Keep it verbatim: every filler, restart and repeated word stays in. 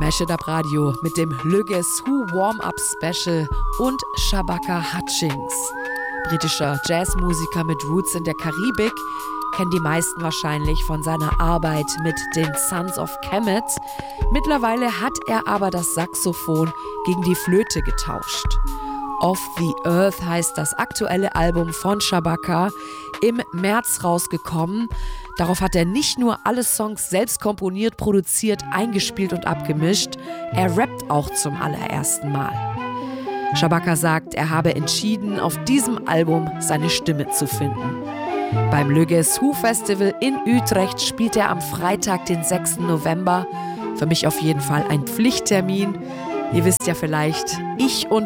Mash It Up Radio mit dem Le Guess Who Warm-Up Special und Shabaka Hutchings. Britischer Jazzmusiker mit Roots in der Karibik, kennen die meisten wahrscheinlich von seiner Arbeit mit den Sons of Kemet. Mittlerweile hat er aber das Saxophon gegen die Flöte getauscht. Off the Earth heißt das aktuelle Album von Shabaka, im März rausgekommen. Darauf hat er nicht nur alle Songs selbst komponiert, produziert, eingespielt und abgemischt, er rappt auch zum allerersten Mal. Shabaka sagt, er habe entschieden, auf diesem Album seine Stimme zu finden. Beim Le Guess Who Festival in Utrecht spielt er am Freitag, den sechsten November. Für mich auf jeden Fall ein Pflichttermin. Ihr wisst ja vielleicht, ich und